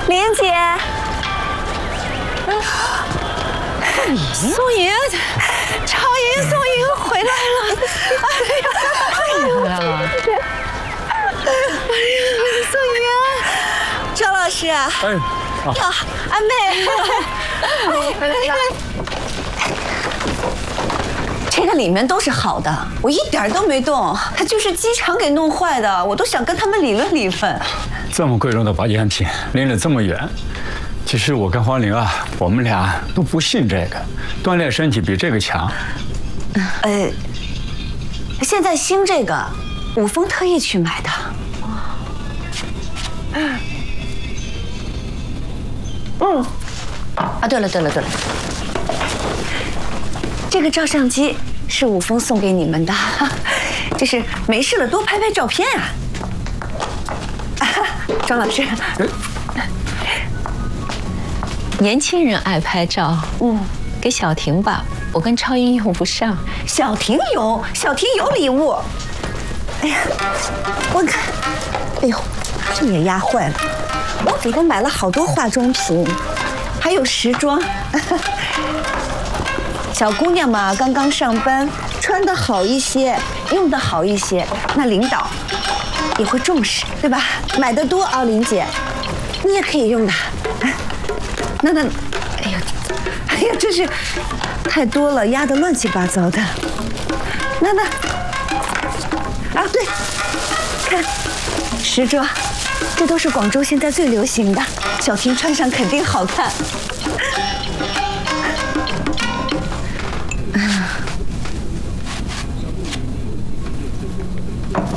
林姐， 宋莹，超莹，宋莹回来了！ 回来了。 宋莹，赵老师啊，阿妹，回来了。这个里面都是好的，我一点都没动，它就是机场给弄坏的，我都想跟他们理论理分。 这么贵重的保健品拎了这么远，其实我跟黄玲啊，我们俩都不信这个，锻炼身体比这个强。 现在兴这个，武峰特意去买的。对了，这个照相机是武峰送给你们的，就是没事了多拍拍照片啊。庄老师， 年轻人爱拍照，给小婷吧，我跟超英用不上。 小婷有礼物。哎呀，我看，哎呦，这也压坏了。我给他买了好多化妆品，还有时装。小姑娘嘛，刚刚上班，穿得好一些，用得好一些，那领导也会重视，对吧？买得多啊，林姐，你也可以用的。那，哎呀，真是太多了，压得乱七八糟的。那，对，看时装，这都是广州现在最流行的，小婷穿上肯定好看。